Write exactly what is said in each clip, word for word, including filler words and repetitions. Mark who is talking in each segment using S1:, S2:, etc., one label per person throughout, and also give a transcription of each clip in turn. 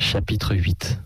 S1: Chapitre huit.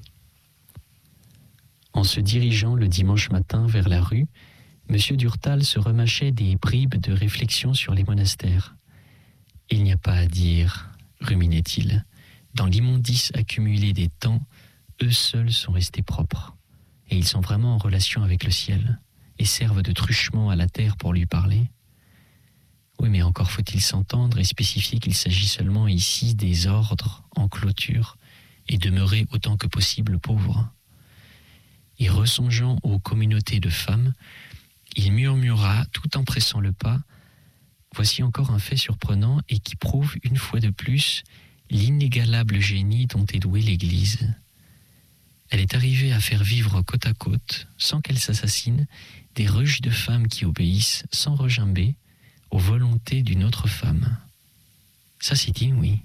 S1: En se dirigeant le dimanche matin vers la rue, M. Durtal se remâchait des bribes de réflexion sur les monastères. « Il n'y a pas à dire, ruminait-il. Dans l'immondice accumulée des temps, eux seuls sont restés propres. Et ils sont vraiment en relation avec le ciel, et servent de truchement à la terre pour lui parler. Oui, mais encore faut-il s'entendre et spécifier qu'il s'agit seulement ici des ordres en clôture, et demeurer autant que possible pauvre. » Et ressongeant aux communautés de femmes, il murmura tout en pressant le pas « Voici encore un fait surprenant et qui prouve une fois de plus l'inégalable génie dont est douée l'Église. Elle est arrivée à faire vivre côte à côte, sans qu'elle s'assassine, des ruches de femmes qui obéissent, sans regimber, aux volontés d'une autre femme. Ça c'est inouï.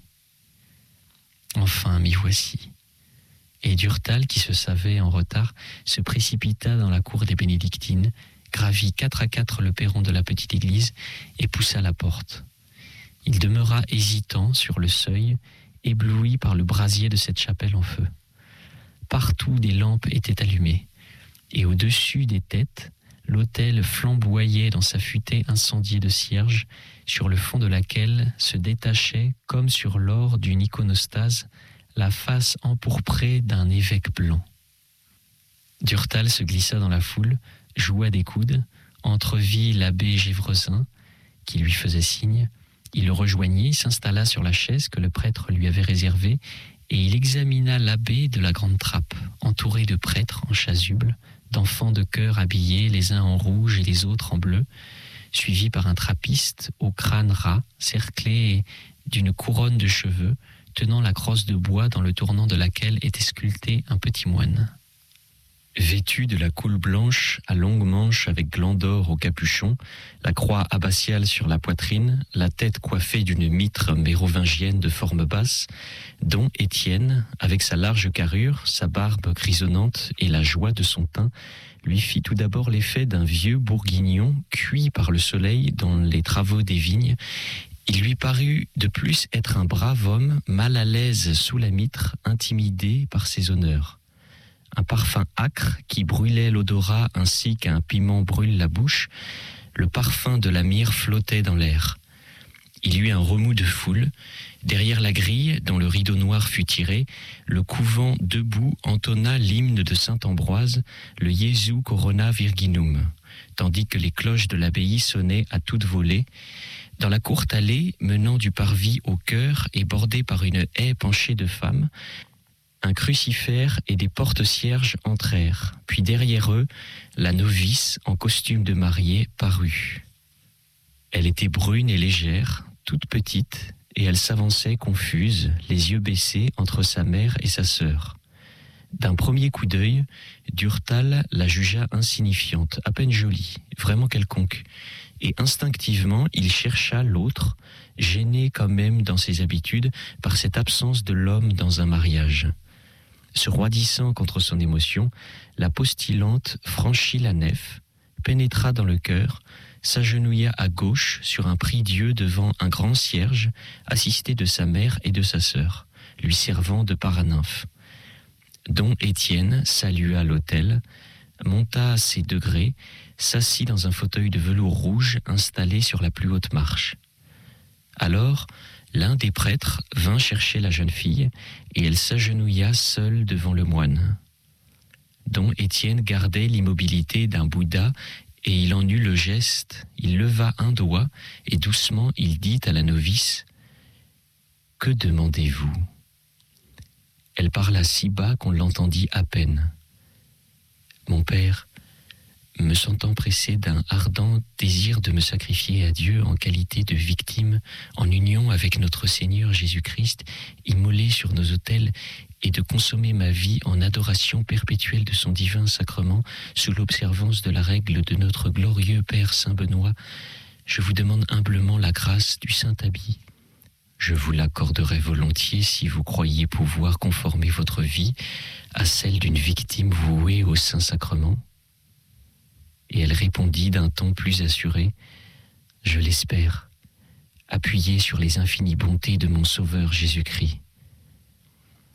S1: Enfin, m'y voici. » Et Durtal, qui se savait en retard, se précipita dans la cour des Bénédictines, gravit quatre à quatre le perron de la petite église et poussa la porte. Il demeura hésitant sur le seuil, ébloui par le brasier de cette chapelle en feu. Partout des lampes étaient allumées, et au-dessus des têtes, l'autel flamboyait dans sa futaie incendiée de cierge, sur le fond de laquelle se détachait, comme sur l'or d'une iconostase, la face empourprée d'un évêque blanc. Durtal se glissa dans la foule, joua des coudes, entrevit l'abbé Gévresin, qui lui faisait signe. Il le rejoignit, s'installa sur la chaise que le prêtre lui avait réservée, et il examina l'abbé de la grande trappe, entouré de prêtres en chasuble, d'enfants de chœur habillés les uns en rouge et les autres en bleu, suivis par un trappiste au crâne ras, cerclé d'une couronne de cheveux, tenant la crosse de bois dans le tournant de laquelle était sculpté un petit moine. Vêtu de la coule blanche à longues manches avec gland d'or au capuchon, la croix abbatiale sur la poitrine, la tête coiffée d'une mitre mérovingienne de forme basse, Don Étienne, avec sa large carrure, sa barbe grisonnante et la joie de son teint, lui fit tout d'abord l'effet d'un vieux bourguignon cuit par le soleil dans les travaux des vignes. Il lui parut de plus être un brave homme, mal à l'aise sous la mitre, intimidé par ses honneurs. Un parfum âcre qui brûlait l'odorat ainsi qu'un piment brûle la bouche, le parfum de la myrrhe flottait dans l'air. Il y eut un remous de foule. Derrière la grille, dont le rideau noir fut tiré, le couvent debout entonna l'hymne de saint Ambroise, le Jesu Corona Virginum, tandis que les cloches de l'abbaye sonnaient à toute volée. Dans la courte allée menant du parvis au chœur et bordée par une haie penchée de femmes, un crucifère et des porte-cierges entrèrent, puis derrière eux, la novice en costume de mariée parut. Elle était brune et légère, toute petite, et elle s'avançait confuse, les yeux baissés entre sa mère et sa sœur. D'un premier coup d'œil, Durtal la jugea insignifiante, à peine jolie, vraiment quelconque, et instinctivement il chercha l'autre, gêné quand même dans ses habitudes par cette absence de l'homme dans un mariage. Se roidissant contre son émotion, la postillante franchit la nef, pénétra dans le chœur, s'agenouilla à gauche sur un prie-dieu devant un grand cierge, assisté de sa mère et de sa sœur, lui servant de paranymphe. Don Étienne salua l'autel, monta à ses degrés, s'assit dans un fauteuil de velours rouge installé sur la plus haute marche. Alors, l'un des prêtres vint chercher la jeune fille et elle s'agenouilla seule devant le moine. Don Étienne gardait l'immobilité d'un Bouddha et il en eut le geste. Il leva un doigt et doucement il dit à la novice « Que demandez-vous » Elle parla si bas qu'on l'entendit à peine. « Mon père, me sentant pressé d'un ardent désir de me sacrifier à Dieu en qualité de victime, en union avec notre Seigneur Jésus-Christ, immolé sur nos autels, et de consommer ma vie en adoration perpétuelle de son divin sacrement, sous l'observance de la règle de notre glorieux Père Saint Benoît, je vous demande humblement la grâce du Saint-Habit. Je vous l'accorderai volontiers si vous croyez pouvoir conformer votre vie à celle d'une victime vouée au Saint-Sacrement. » Et elle répondit d'un ton plus assuré, « Je l'espère, appuyée sur les infinies bontés de mon Sauveur Jésus-Christ. »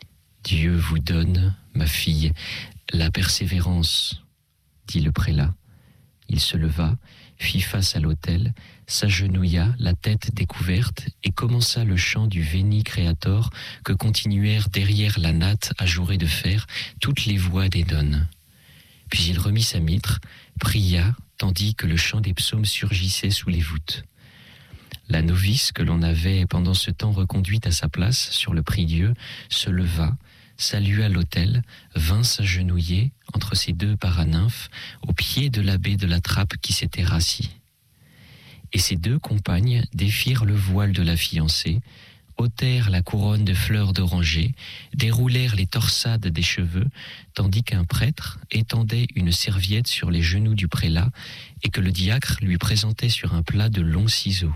S1: Dieu vous donne, ma fille, la persévérance, dit le prélat. Il se leva, fit face à l'autel, s'agenouilla, la tête découverte, et commença le chant du Veni Creator que continuèrent derrière la natte ajourée de fer toutes les voix des nonnes. Puis il remit sa mitre, pria, tandis que le chant des psaumes surgissait sous les voûtes. La novice que l'on avait pendant ce temps reconduite à sa place sur le prie-dieu se leva, salua l'autel, vint s'agenouiller entre ses deux paranymphes au pied de l'abbé de la Trappe qui s'était rassis. Et ses deux compagnes défirent le voile de la fiancée, ôtèrent la couronne de fleurs d'oranger, déroulèrent les torsades des cheveux, tandis qu'un prêtre étendait une serviette sur les genoux du prélat et que le diacre lui présentait sur un plat de longs ciseaux.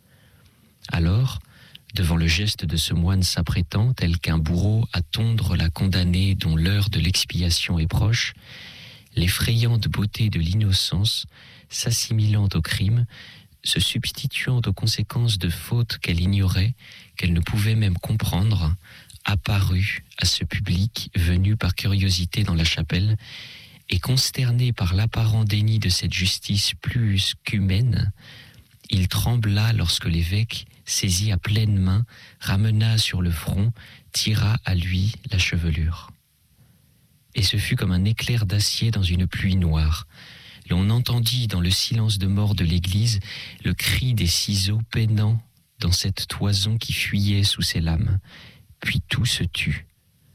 S1: Alors, devant le geste de ce moine s'apprêtant, tel qu'un bourreau à tondre la condamnée dont l'heure de l'expiation est proche, l'effrayante beauté de l'innocence, s'assimilant au crime, se substituant aux conséquences de fautes qu'elle ignorait, qu'elle ne pouvait même comprendre, apparut à ce public venu par curiosité dans la chapelle, et consterné par l'apparent déni de cette justice plus qu'humaine, il trembla lorsque l'évêque, saisi à pleine main, ramena sur le front, tira à lui la chevelure. Et ce fut comme un éclair d'acier dans une pluie noire. L'on entendit dans le silence de mort de l'église le cri des ciseaux peinant dans cette toison qui fuyait sous ses lames. Puis tout se tut.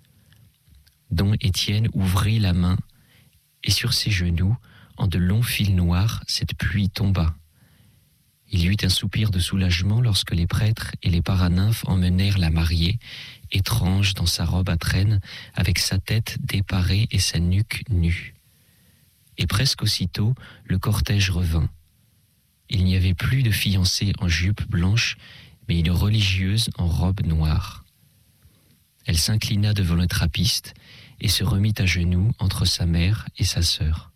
S1: Don Étienne ouvrit la main, et sur ses genoux, en de longs fils noirs, cette pluie tomba. Il y eut un soupir de soulagement lorsque les prêtres et les paranymphes emmenèrent la mariée, étrange dans sa robe à traîne, avec sa tête déparée et sa nuque nue. Et presque aussitôt, le cortège revint. Il n'y avait plus de fiancée en jupe blanche, mais une religieuse en robe noire. Elle s'inclina devant le trappiste et se remit à genoux entre sa mère et sa sœur.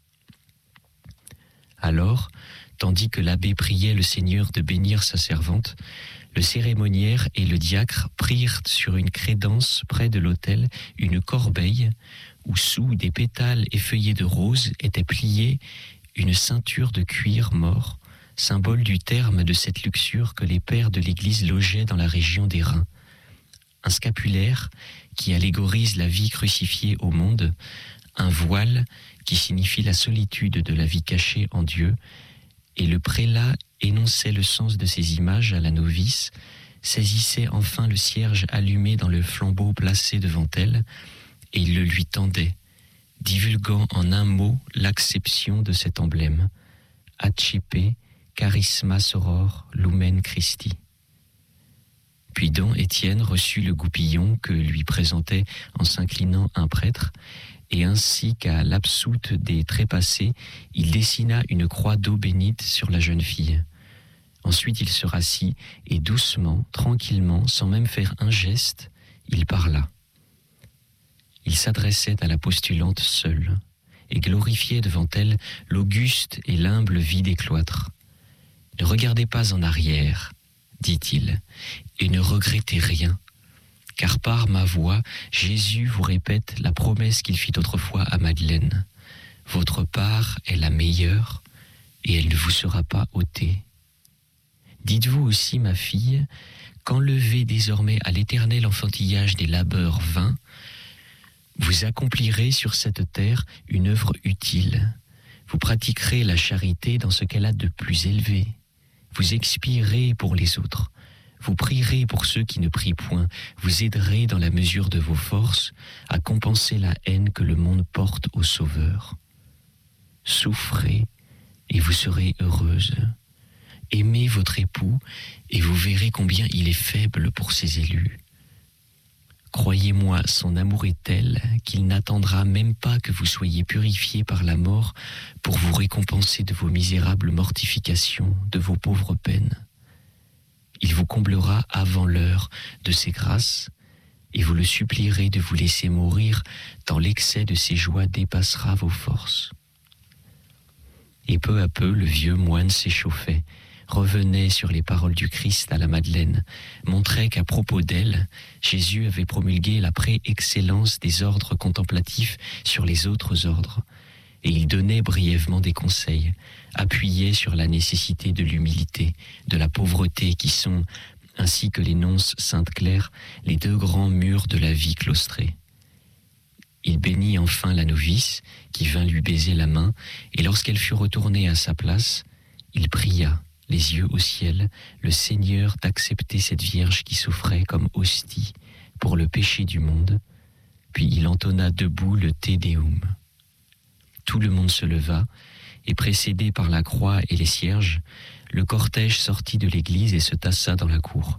S1: Alors, tandis que l'abbé priait le Seigneur de bénir sa servante, le cérémoniaire et le diacre prirent sur une crédence près de l'autel une corbeille où, sous des pétales effeuillés de rose, était pliée une ceinture de cuir mort, symbole du terme de cette luxure que les pères de l'Église logeaient dans la région des reins. Un scapulaire qui allégorise la vie crucifiée au monde, un voile qui signifie la solitude de la vie cachée en Dieu, et le prélat énonçait le sens de ces images à la novice, saisissait enfin le cierge allumé dans le flambeau placé devant elle, et il le lui tendait, divulguant en un mot l'acception de cet emblème. Accipe, charisma soror, lumen Christi. Puis Don Étienne reçut le goupillon que lui présentait en s'inclinant un prêtre, et ainsi qu'à l'absoute des trépassés, il dessina une croix d'eau bénite sur la jeune fille. Ensuite il se rassit, et doucement, tranquillement, sans même faire un geste, il parla. Il s'adressait à la postulante seule, et glorifiait devant elle l'auguste et l'humble vie des cloîtres. « Ne regardez pas en arrière, dit-il, et ne regrettez rien, car par ma voix, Jésus vous répète la promesse qu'il fit autrefois à Madeleine. Votre part est la meilleure, et elle ne vous sera pas ôtée. Dites-vous aussi, ma fille, qu'enlevé désormais à l'éternel enfantillage des labeurs vains, vous accomplirez sur cette terre une œuvre utile. Vous pratiquerez la charité dans ce qu'elle a de plus élevé. Vous expirez pour les autres. Vous prierez pour ceux qui ne prient point. Vous aiderez dans la mesure de vos forces à compenser la haine que le monde porte au Sauveur. Souffrez et vous serez heureuse. Aimez votre époux et vous verrez combien il est faible pour ses élus. Croyez-moi, son amour est tel qu'il n'attendra même pas que vous soyez purifiés par la mort pour vous récompenser de vos misérables mortifications, de vos pauvres peines. Il vous comblera avant l'heure de ses grâces et vous le supplierez de vous laisser mourir tant l'excès de ses joies dépassera vos forces. Et peu à peu, le vieux moine s'échauffait, revenait sur les paroles du Christ à la Madeleine, montrait qu'à propos d'elle, Jésus avait promulgué la pré-excellence des ordres contemplatifs sur les autres ordres, et il donnait brièvement des conseils, appuyés sur la nécessité de l'humilité, de la pauvreté qui sont, ainsi que l'énonce Sainte Claire, les deux grands murs de la vie claustrée. Il bénit enfin la novice, qui vint lui baiser la main, et lorsqu'elle fut retournée à sa place, il pria, les yeux au ciel, le Seigneur d'accepter cette Vierge qui souffrait comme hostie pour le péché du monde, puis il entonna debout le Te Deum. Tout le monde se leva, et précédé par la croix et les cierges, le cortège sortit de l'église et se tassa dans la cour.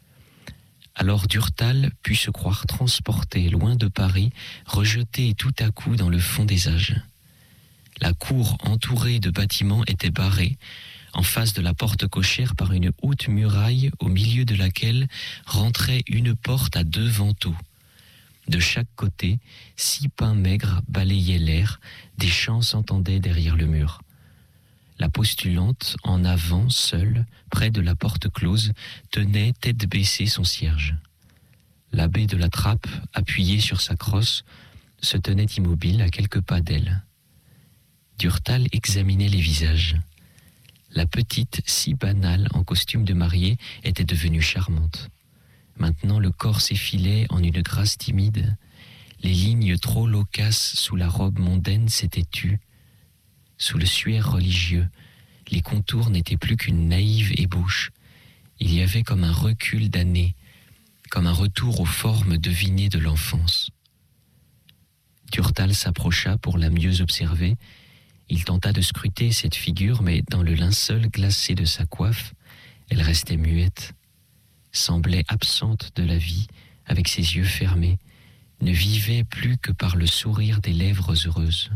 S1: Alors Durtal put se croire transporté loin de Paris, rejeté tout à coup dans le fond des âges. La cour entourée de bâtiments était barrée, en face de la porte cochère par une haute muraille au milieu de laquelle rentrait une porte à deux vantaux. De chaque côté, six pins maigres balayaient l'air, des chants s'entendaient derrière le mur. La postulante, en avant, seule, près de la porte close, tenait tête baissée son cierge. L'abbé de la Trappe, appuyé sur sa crosse, se tenait immobile à quelques pas d'elle. Durtal examinait les visages. La petite, si banale, en costume de mariée, était devenue charmante. Maintenant, le corps s'effilait en une grâce timide. Les lignes trop loquaces sous la robe mondaine s'étaient tues. Sous le suaire religieux, les contours n'étaient plus qu'une naïve ébauche. Il y avait comme un recul d'années, comme un retour aux formes devinées de l'enfance. Durtal s'approcha pour la mieux observer. Il tenta de scruter cette figure, mais dans le linceul glacé de sa coiffe, elle restait muette, semblait absente de la vie, avec ses yeux fermés, ne vivait plus que par le sourire des lèvres heureuses.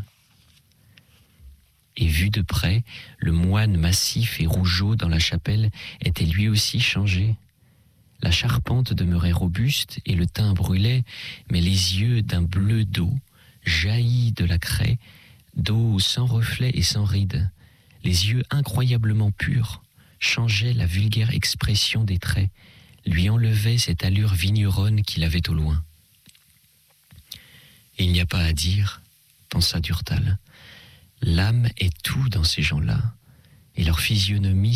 S1: Et vu de près, le moine massif et rougeaud dans la chapelle était lui aussi changé. La charpente demeurait robuste et le teint brûlait, mais les yeux d'un bleu d'eau, jaillis de la craie, d'eau sans reflet et sans rides, les yeux incroyablement purs, changeaient la vulgaire expression des traits, lui enlevaient cette allure vigneronne qu'il avait au loin. Et il n'y a pas à dire, pensa Durtal, l'âme est tout dans ces gens-là, et leur physionomie